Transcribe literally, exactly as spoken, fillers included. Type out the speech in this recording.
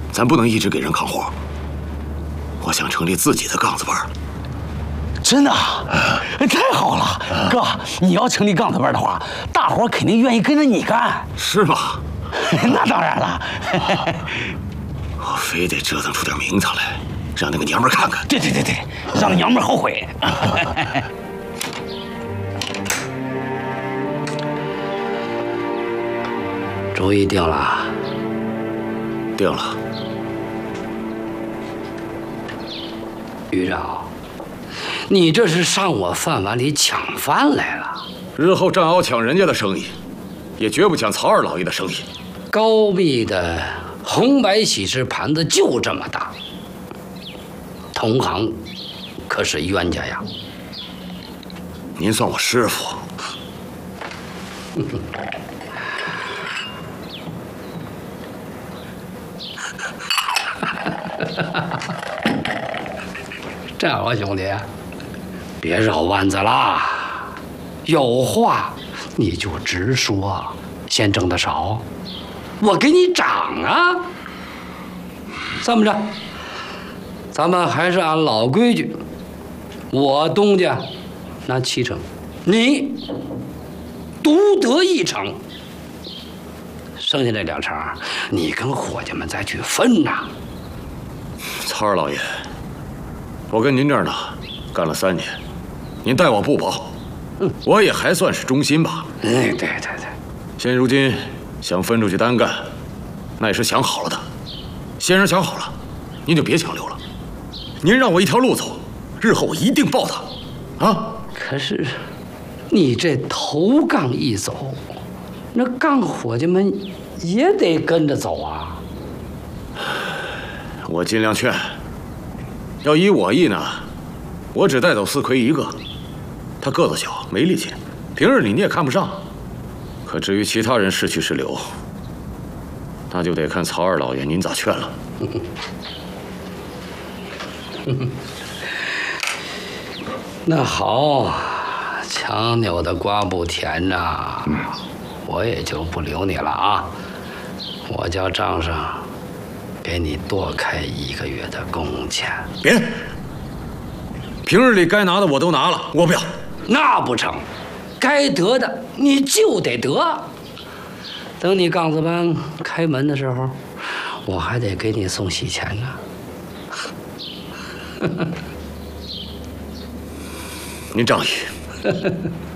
咱不能一直给人扛活。我想成立自己的杠子班。 真的啊？太好了，哥！你要成立杠子班的话，大伙肯定愿意跟着你干。 是吗？ 那当然了。 我非得折腾出点名堂来，让那个娘们看看。 对对对对，让那娘们后悔。 主意定了。 定了。 于长，你这是上我饭碗里抢饭来了。 日后正好抢人家的生意，也绝不抢曹二老爷的生意。 高密的红白喜事盘子就这么大，同行可是冤家呀。 您算我师傅。 这样吧，兄弟，别绕弯子啦，有话你就直说。先挣的少，我给你涨啊。这么着，咱们还是按老规矩，我东家拿七成，你独得一成，剩下这两成你跟伙计们再去分呐。 曹二老爷，我跟您这儿呢干了三年，您待我不薄，嗯，我也还算是忠心吧。 哎，对对对， 现如今想分出去单干，那也是想好了的。先生想好了，您就别强留了。您让我一条路走，日后我一定报答。啊！ 可是你这头杠一走，那杠伙计们也得跟着走啊。 我尽量劝。要依我意呢，我只带走四魁一个，他个子小，没力气，平日里你也看不上。可至于其他人是去是留，那就得看曹二老爷您咋劝了。 那好，强扭的瓜不甜呐，嗯、我也就不留你了啊。我叫账上给你多开一个月的工钱。 别，平日里该拿的我都拿了，我不要。 那不成，该得的你就得得。等你杠子班开门的时候，我还得给你送喜钱呢。 您仗义。